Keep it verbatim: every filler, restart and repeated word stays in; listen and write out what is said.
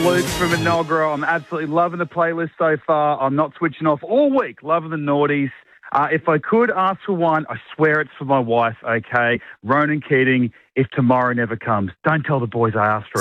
Luke from Enoggera. I'm absolutely loving the playlist so far. I'm not switching off all week. Loving the naughties. Uh, if I could ask for one, I swear it's for my wife, okay? Ronan Keating, If Tomorrow Never Comes. Don't tell the boys I asked for it.